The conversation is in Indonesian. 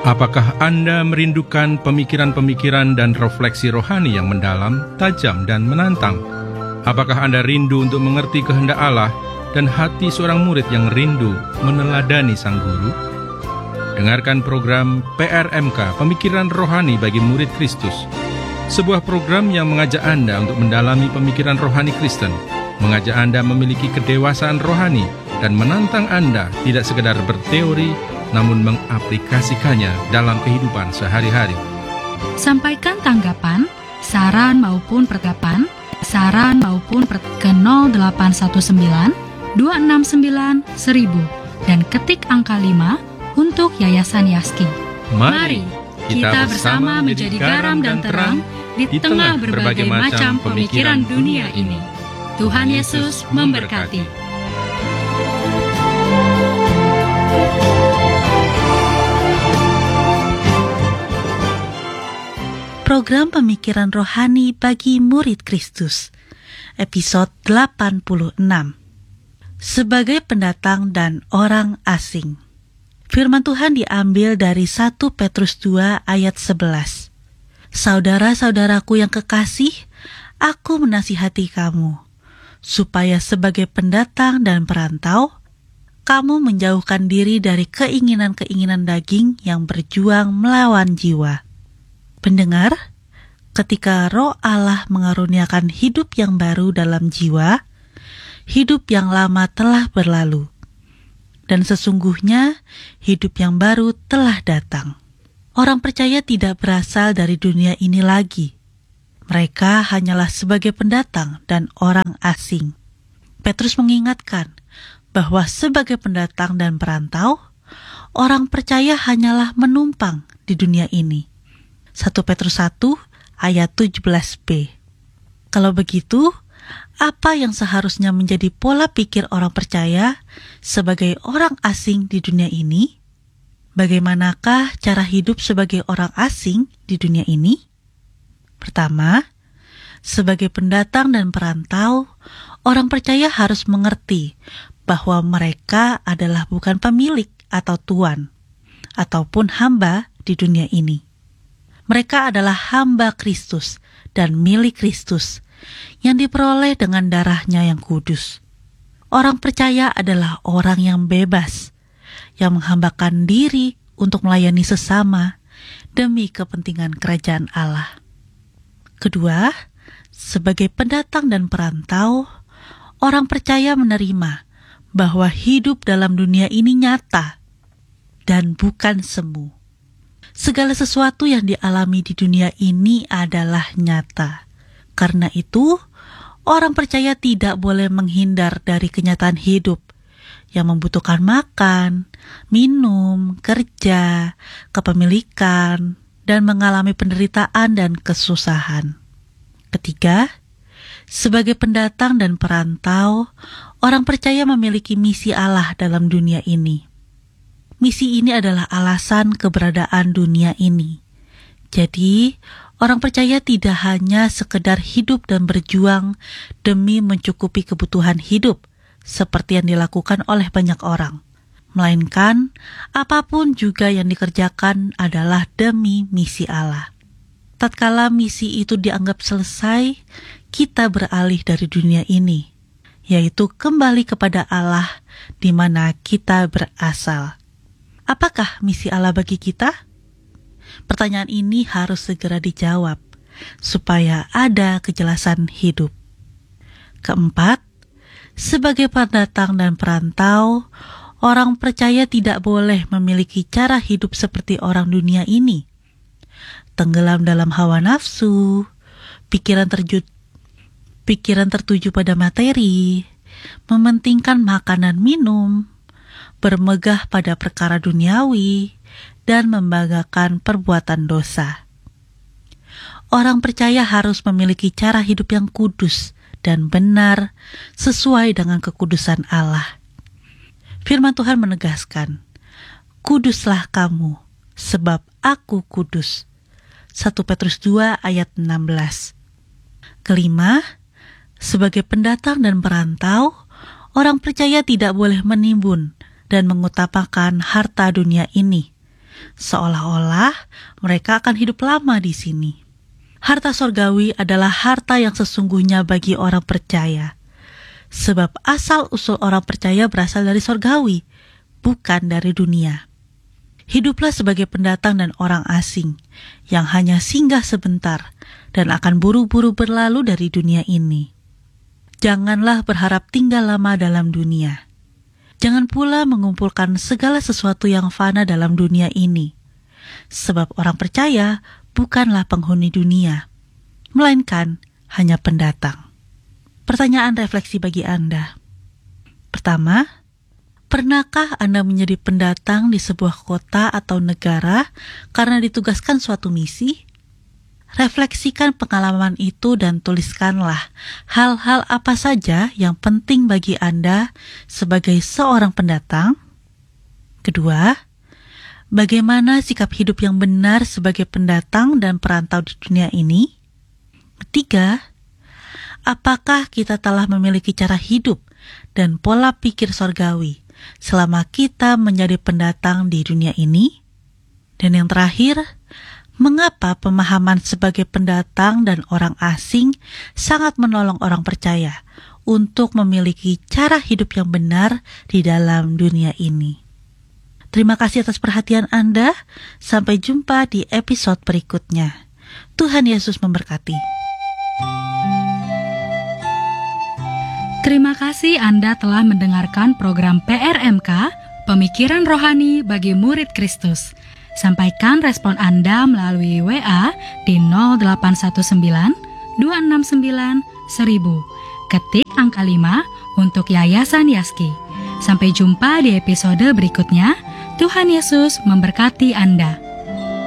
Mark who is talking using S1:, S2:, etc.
S1: Apakah Anda merindukan pemikiran-pemikiran dan refleksi rohani yang mendalam, tajam, dan menantang? Apakah Anda rindu untuk mengerti kehendak Allah dan hati seorang murid yang rindu meneladani Sang Guru? Dengarkan program PRMK, Pemikiran Rohani bagi Murid Kristus. Sebuah program yang mengajak Anda untuk mendalami pemikiran rohani Kristen, mengajak Anda memiliki kedewasaan rohani, dan menantang Anda tidak sekedar berteori, namun mengaplikasikannya dalam kehidupan sehari-hari.
S2: Sampaikan tanggapan, saran maupun pertanyaan ke 0819 269 1000 dan ketik angka 5 untuk Yayasan Yaski.
S1: Mari kita bersama menjadi garam dan terang di tengah berbagai macam pemikiran dunia ini. Tuhan Yesus memberkati.
S3: Program Pemikiran Rohani bagi Murid Kristus, episode 86. Sebagai pendatang dan orang asing. Firman Tuhan diambil dari 1 Petrus 2 ayat 11. Saudara-saudaraku yang kekasih, aku menasihati kamu, supaya sebagai pendatang dan perantau, kamu menjauhkan diri dari keinginan-keinginan daging yang berjuang melawan jiwa. Pendengar, ketika Roh Allah mengaruniakan hidup yang baru dalam jiwa, hidup yang lama telah berlalu, dan sesungguhnya hidup yang baru telah datang. Orang percaya tidak berasal dari dunia ini lagi. Mereka hanyalah sebagai pendatang dan orang asing. Petrus mengingatkan bahwa sebagai pendatang dan perantau, orang percaya hanyalah menumpang di dunia ini. 1 Petrus 1 ayat 17b. Kalau begitu, apa yang seharusnya menjadi pola pikir orang percaya sebagai orang asing di dunia ini? Bagaimanakah cara hidup sebagai orang asing di dunia ini? Pertama, sebagai pendatang dan perantau, orang percaya harus mengerti bahwa mereka adalah bukan pemilik atau tuan, ataupun hamba di dunia ini. Mereka adalah hamba Kristus dan milik Kristus yang diperoleh dengan darahnya yang kudus. Orang percaya adalah orang yang bebas, yang menghambakan diri untuk melayani sesama demi kepentingan kerajaan Allah. Kedua, sebagai pendatang dan perantau, orang percaya menerima bahwa hidup dalam dunia ini nyata dan bukan semu. Segala sesuatu yang dialami di dunia ini adalah nyata. Karena itu, orang percaya tidak boleh menghindar dari kenyataan hidup yang membutuhkan makan, minum, kerja, kepemilikan, dan mengalami penderitaan dan kesusahan. Ketiga, sebagai pendatang dan perantau, orang percaya memiliki misi Allah dalam dunia ini. Misi ini adalah alasan keberadaan dunia ini. Jadi, orang percaya tidak hanya sekedar hidup dan berjuang demi mencukupi kebutuhan hidup, seperti yang dilakukan oleh banyak orang. Melainkan, apapun juga yang dikerjakan adalah demi misi Allah. Tatkala misi itu dianggap selesai, kita beralih dari dunia ini, yaitu kembali kepada Allah di mana kita berasal. Apakah misi Allah bagi kita? Pertanyaan ini harus segera dijawab, supaya ada kejelasan hidup. Keempat, sebagai pendatang dan perantau, orang percaya tidak boleh memiliki cara hidup seperti orang dunia ini. Tenggelam dalam hawa nafsu, pikiran tertuju pada materi, mementingkan makanan minum, bermegah pada perkara duniawi, dan membanggakan perbuatan dosa. Orang percaya harus memiliki cara hidup yang kudus dan benar sesuai dengan kekudusan Allah. Firman Tuhan menegaskan, "Kuduslah kamu, sebab aku kudus." 1 Petrus 2 ayat 16. Kelima, sebagai pendatang dan perantau, orang percaya tidak boleh menimbun dan mengutamakan harta dunia ini, seolah-olah mereka akan hidup lama di sini. Harta sorgawi adalah harta yang sesungguhnya bagi orang percaya. Sebab asal-usul orang percaya berasal dari sorgawi, bukan dari dunia. Hiduplah sebagai pendatang dan orang asing, yang hanya singgah sebentar dan akan buru-buru berlalu dari dunia ini. Janganlah berharap tinggal lama dalam dunia. Jangan pula mengumpulkan segala sesuatu yang fana dalam dunia ini. Sebab orang percaya bukanlah penghuni dunia, melainkan hanya pendatang. Pertanyaan refleksi bagi Anda. Pertama, pernahkah Anda menjadi pendatang di sebuah kota atau negara karena ditugaskan suatu misi? Refleksikan pengalaman itu dan tuliskanlah hal-hal apa saja yang penting bagi Anda sebagai seorang pendatang. Kedua, bagaimana sikap hidup yang benar sebagai pendatang dan perantau di dunia ini? Ketiga, apakah kita telah memiliki cara hidup dan pola pikir sorgawi selama kita menjadi pendatang di dunia ini? Dan yang terakhir, mengapa pemahaman sebagai pendatang dan orang asing sangat menolong orang percaya untuk memiliki cara hidup yang benar di dalam dunia ini? Terima kasih atas perhatian Anda. Sampai jumpa di episode berikutnya. Tuhan Yesus memberkati.
S2: Terima kasih Anda telah mendengarkan program PRMK, Pemikiran Rohani bagi Murid Kristus. Sampaikan respon Anda melalui WA di 0819 269 1000. Ketik angka 5 untuk Yayasan Yaski. Sampai jumpa di episode berikutnya. Tuhan Yesus memberkati Anda.